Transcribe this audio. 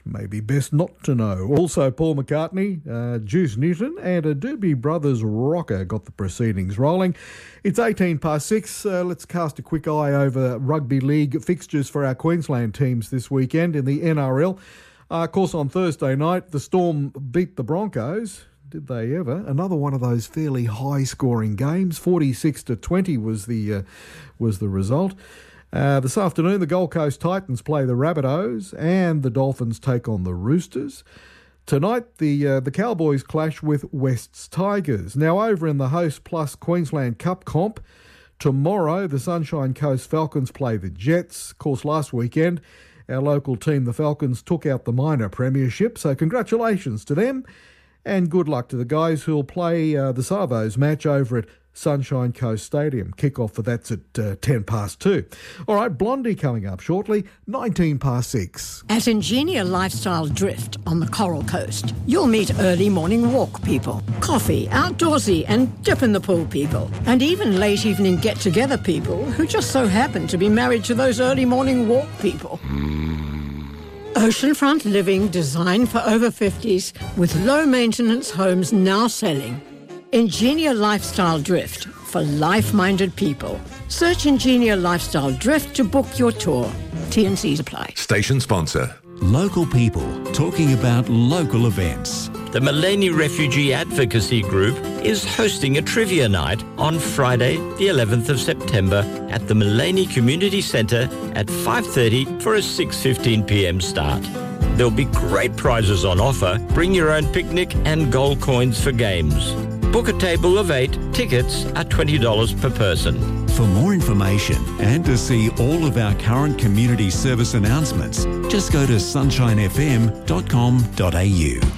maybe best not to know. Also, Paul McCartney, Juice Newton and a Doobie Brothers rocker got the proceedings rolling. It's 6:18. Let's cast a quick eye over rugby league fixtures for our Queensland teams this weekend in the NRL. Of course, on Thursday night, the Storm beat the Broncos. Did they ever? Another one of those fairly high-scoring games. 46-20 was the result. This afternoon, the Gold Coast Titans play the Rabbitohs and the Dolphins take on the Roosters. Tonight, the Cowboys clash with West's Tigers. Now, over in the Host Plus Queensland Cup comp, tomorrow the Sunshine Coast Falcons play the Jets. Of course, last weekend, our local team, the Falcons, took out the minor premiership, so congratulations to them. And good luck to the guys who'll play the Savos match over at Sunshine Coast Stadium. Kick-off for that's at 2:10. All right, Blondie coming up shortly, 6:19. At Ingenia Lifestyle Drift on the Coral Coast, you'll meet early morning walk people, coffee, outdoorsy and dip in the pool people, and even late evening get-together people who just so happen to be married to those early morning walk people. Oceanfront living designed for over 50s with low-maintenance homes now selling. Ingenia Lifestyle Drift for life-minded people. Search Ingenia Lifestyle Drift to book your tour. T&Cs apply. Station sponsor. Local people talking about local events. The Maleny Refugee Advocacy Group is hosting a trivia night on Friday, the 11th of September at the Maleny Community Centre at 5:30 for a 6:15 p.m. start. There'll be great prizes on offer. Bring your own picnic and gold coins for games. Book a table of 8. Tickets are $20 per person. For more information and to see all of our current community service announcements, just go to sunshinefm.com.au.